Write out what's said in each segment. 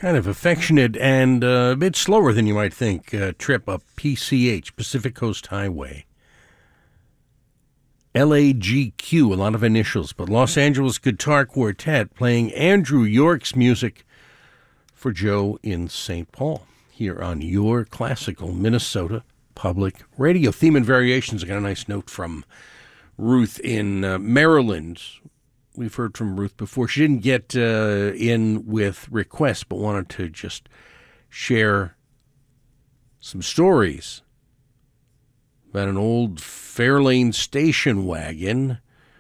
kind of affectionate and a bit slower than you might think trip up PCH, Pacific Coast Highway. LAGQ, a lot of initials, but Los Angeles Guitar Quartet playing Andrew York's music for Joe in St. Paul here on Your Classical Minnesota Public Radio. Theme and Variations. I got a nice note from Ruth in Maryland. We've heard from Ruth before. She didn't get in with requests, but wanted to just share some stories about an old Fairlane station wagon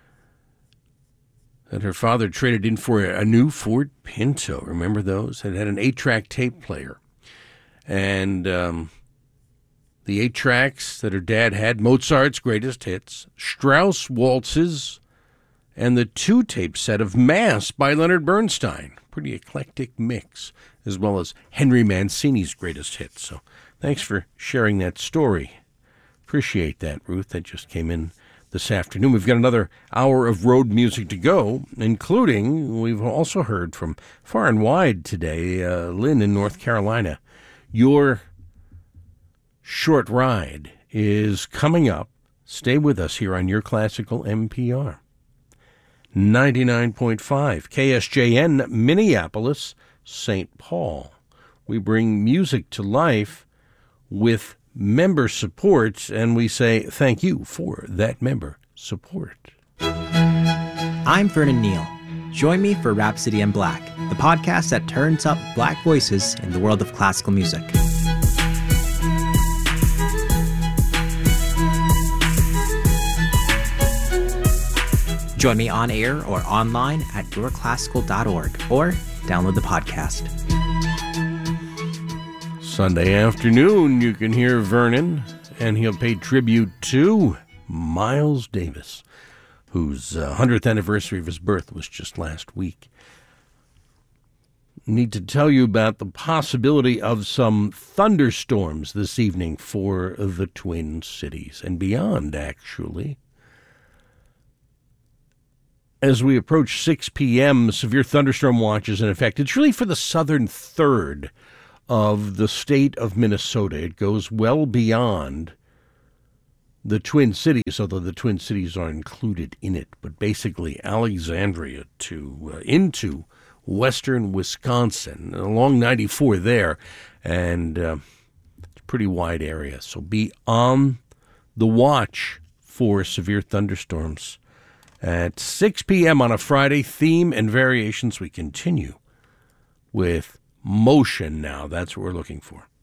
that her father traded in for a new Ford Pinto. Remember those? It had an 8-track tape player. And the 8 tracks that her dad had, Mozart's Greatest Hits, Strauss Waltzes, and the 2-tape set of Mass by Leonard Bernstein. Pretty eclectic mix, as well as Henry Mancini's Greatest Hits. So thanks for sharing that story. Appreciate that, Ruth. That just came in this afternoon. We've got another hour of road music to go, including, we've also heard from far and wide today, Lynn in North Carolina. Your short ride is coming up. Stay with us here on Your Classical NPR. 99.5 KSJN, Minneapolis, St. Paul. We bring music to life with member support, and we say thank you for that member support. I'm Vernon Neal. Join me for Rhapsody in Black, the podcast that turns up Black voices in the world of classical music. Join me on air or online at yourclassical.org or download the podcast. Sunday afternoon, you can hear Vernon, and he'll pay tribute to Miles Davis, whose 100th anniversary of his birth was just last week. Need to tell you about the possibility of some thunderstorms this evening for the Twin Cities and beyond, actually. As we approach 6 p.m., severe thunderstorm watch is in effect. It's really for the southern third of the state of Minnesota. It goes well beyond the Twin Cities, although the Twin Cities are included in it. But basically Alexandria to into western Wisconsin, along 94 there, and it's a pretty wide area. So be on the watch for severe thunderstorms. At 6 p.m. on a Friday, Theme and Variations. We continue with Motion now. That's what we're looking for.